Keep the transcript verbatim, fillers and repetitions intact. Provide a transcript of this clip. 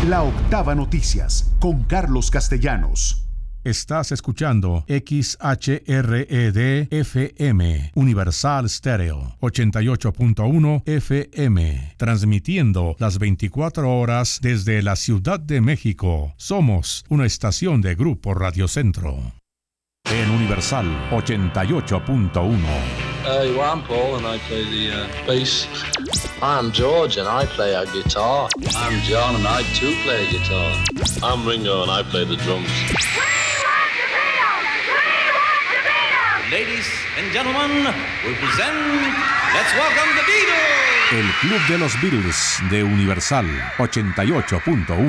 La Octava Noticias, con Carlos Castellanos. Estás escuchando X H R E D F M, Universal Stereo, ochenta y ocho punto uno F M, transmitiendo las veinticuatro horas desde la Ciudad de México. Somos una estación de Grupo Radio Centro. En Universal ochenta y ocho punto uno. Uh, well, I'm Paul and I play the uh, bass. I'm George and I play a guitar. I'm John and I too play a guitar. I'm Ringo and I play the drums. Ladies and gentlemen, we present, let's welcome the Beatles. El Club de los Beatles de Universal ochenta y ocho punto uno.